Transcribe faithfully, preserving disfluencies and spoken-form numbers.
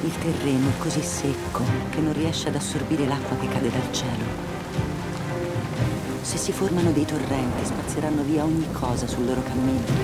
Il terreno è così secco che non riesce ad assorbire l'acqua che cade dal cielo. Se si formano dei torrenti, spazzeranno via ogni cosa sul loro cammino.